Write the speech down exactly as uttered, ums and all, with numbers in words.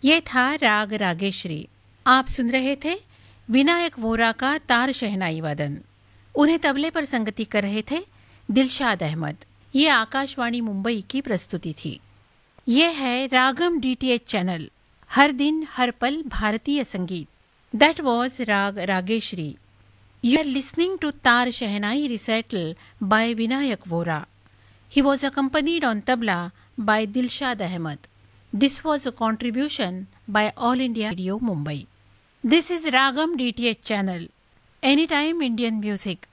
ये था राग रागेश्री। आप सुन रहे थे विनायक वोरा का तार शहनाई वादन। उन्हें तबले पर संगति कर रहे थे दिलशाद अहमद। ये आकाशवाणी मुंबई की प्रस्तुति थी। ये है रागम डीटीएच चैनल, हर दिन हर पल भारतीय संगीत। दैट वॉज राग Rageshree. You are listening to तार शहनाई recital bye Vinayak Vora. He was accompanied on tabla by Dilshad Ahmed. This was a contribution by All India Radio Mumbai. This is Ragam D T H channel. Anytime Indian music.